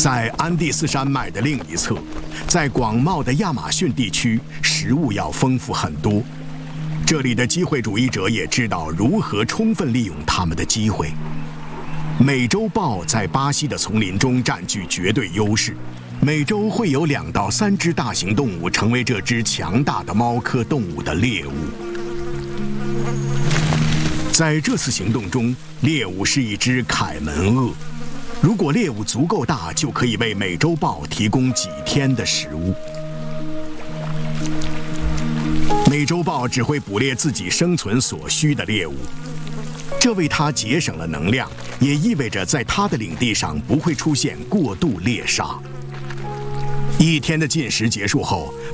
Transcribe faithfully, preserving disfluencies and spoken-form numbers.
在安第斯山脉的另一侧，在广袤的亚马逊地区，食物要丰富很多。这里的机会主义者也知道如何充分利用他们的机会。美洲豹在巴西的丛林中占据绝对优势，每周会有两到三只大型动物成为这只强大的猫科动物的猎物。在这次行动中，猎物是一只凯门鳄。如果猎物足够大，就可以为美洲豹提供几天的食物。美洲豹只会捕猎自己生存所需的猎物，这为它节省了能量，也意味着在它的领地上不会出现过度猎杀。一天的进食结束后，